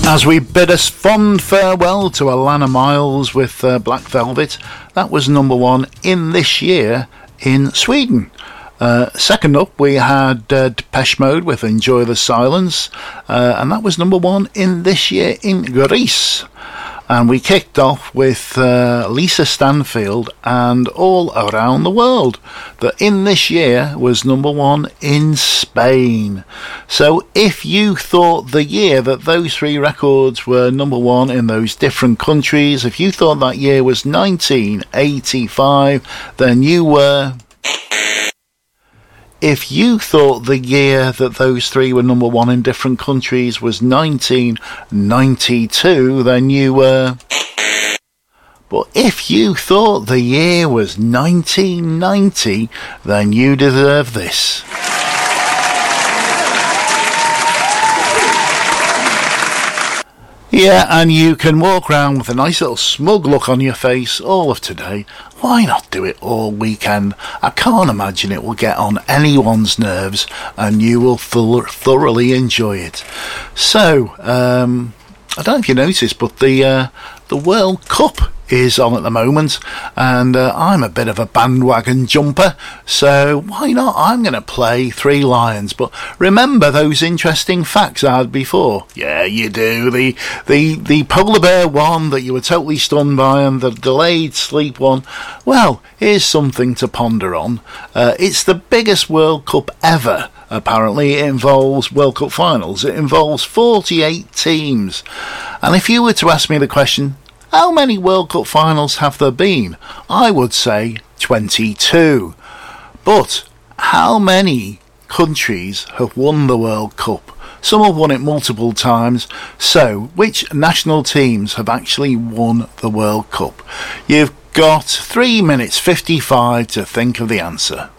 As we bid a fond farewell to Alana Miles with Black Velvet, that was number one in this year in Sweden. Second up, we had Depeche Mode with Enjoy the Silence, and that was number one in this year in Greece. And we kicked off with Lisa Stanfield and All Around the World, that in this year was number one in Spain. So if you thought the year that those three records were number one in those different countries, if you thought that year was 1985, then you were... If you thought the year that those three were number one in different countries was 1992, then you were... But if you thought the year was 1990, then you deserve this. Yeah, and you can walk around with a nice little smug look on your face all of today. Why not do it all weekend? I can't imagine it will get on anyone's nerves, and you will thoroughly enjoy it. So, I don't know if you noticed, but the World Cup is on at the moment, and I'm a bit of a bandwagon jumper, so why not? I'm going to play Three Lions. But remember those interesting facts I had before? Yeah, you do. The polar bear one that you were totally stunned by, and the delayed sleep one. Well, here's something to ponder on. It's the biggest World Cup ever. Apparently it involves World Cup finals. It involves 48 teams. And if you were to ask me the question, how many World Cup finals have there been? I would say 22. But how many countries have won the World Cup? Some have won it multiple times. So, which national teams have actually won the World Cup? You've got 3 minutes 55 to think of the answer.